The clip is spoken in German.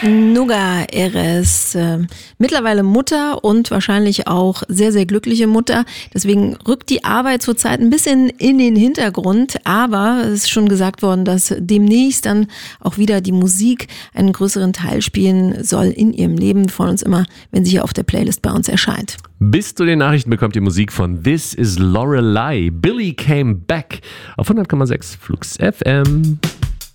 Nuga Eres, mittlerweile Mutter und wahrscheinlich auch sehr, sehr glückliche Mutter. Deswegen rückt die Arbeit zurzeit ein bisschen in den Hintergrund. Aber es ist schon gesagt worden, dass demnächst dann auch wieder die Musik einen größeren Teil spielen soll in ihrem Leben. Wir freuen uns immer, wenn sie hier auf der Playlist bei uns erscheint. Bis zu den Nachrichten bekommt ihr Musik von This is Lorelei. Billy Came Back auf 100,6 Flux FM.